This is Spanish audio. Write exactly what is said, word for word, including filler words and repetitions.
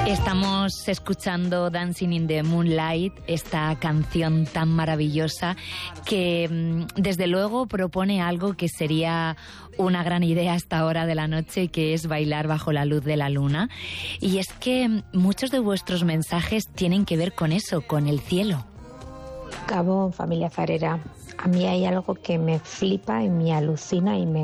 Estamos escuchando Dancing in the Moonlight, esta canción tan maravillosa que desde luego propone algo que sería una gran idea a esta hora de la noche, que es bailar bajo la luz de la luna. Y es que muchos de vuestros mensajes tienen que ver con eso, con el cielo. Gabón, familia farera. A mí hay algo que me flipa y me alucina y me